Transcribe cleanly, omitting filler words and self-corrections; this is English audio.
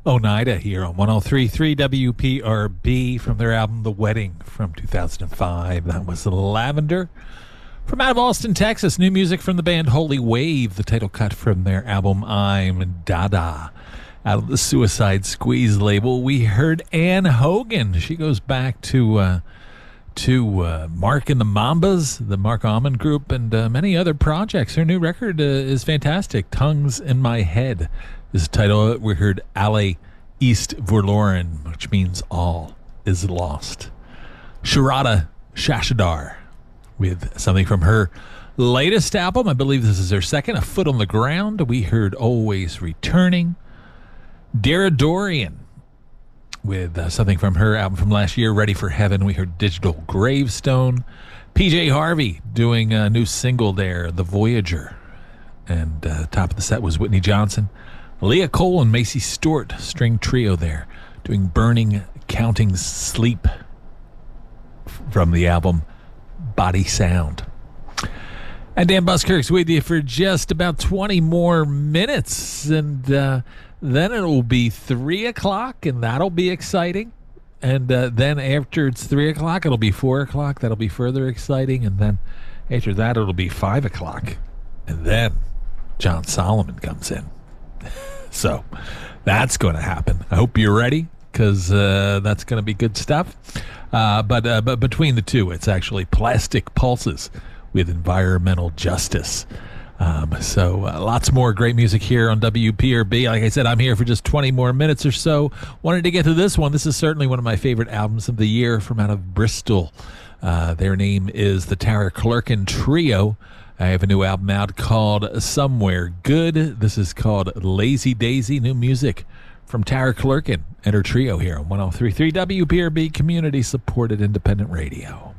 Oneida here on 103.3 WPRB from their album The Wedding from 2005. That was Lavender. From out of Austin, Texas, new music from the band Holy Wave, the title cut from their album I'm Dada. Out of the Suicide Squeeze label, we heard Ann Hogan. She goes back to Mark and the Mambas, the Mark Almond Group, and many other projects. Her new record is fantastic, Tongues in My Head is the title of it. We heard Alle East Verloren, which means all is lost. Sharada Shashadar with something from her latest album. I believe this is her second, A Foot on the Ground. We heard Always Returning. Dara Dorian with something from her album from last year, Ready for Heaven. We heard Digital Gravestone. PJ Harvey doing a new single there, The Voyager. And top of the set was Whitney Johnson. Leah Cole and Macy Stewart, string trio there, doing Burning Counting Sleep from the album Body Sound. And Dan Buskirk's with you for just about 20 more minutes, and then it'll be 3 o'clock, and that'll be exciting. And then after it's 3 o'clock, it'll be 4 o'clock. That'll be further exciting. And then after that, it'll be 5 o'clock. And then John Solomon comes in. So that's going to happen. I hope you're ready, because that's going to be good stuff. But between the two, it's actually Plastic Pulses with Environmental Justice. So lots more great music here on WPRB. Like I said, I'm here for just 20 more minutes or so. Wanted to get to this one. This is certainly one of my favorite albums of the year from out of Bristol. Their name is the Tara Clerkin Trio. I have a new album out called Somewhere Good. This is called Lazy Daisy. New music from Tara Clerkin and her trio here on 103.3 WPRB Community Supported Independent Radio.